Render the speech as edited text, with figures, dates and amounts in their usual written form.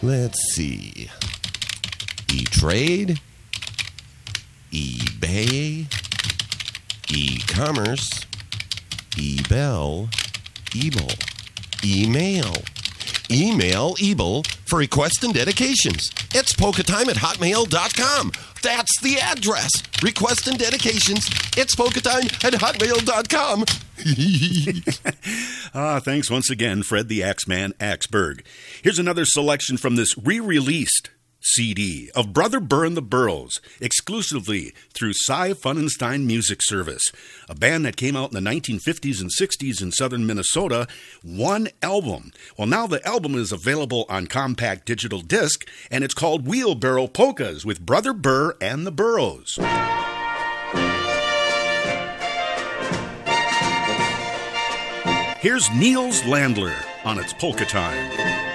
Let's see. E-Trade, eBay, e-commerce, eBell, Ebel, email. Email Ebel for requests and dedications. It's polkatime@hotmail.com. That's the address. Requests and dedications. It's polkatime@hotmail.com. Thanks once again, Fred the Axeman Axberg. Here's another selection from this re-released CD of Brother Burr and the Burros, exclusively through Cy Funenstein Music Service, a band that came out in the 1950s and 60s in southern Minnesota. One album. Well, now the album is available on compact digital disc, and it's called Wheelbarrow Polkas with Brother Burr and the Burros. Here's Niels Landler on its Polka Time.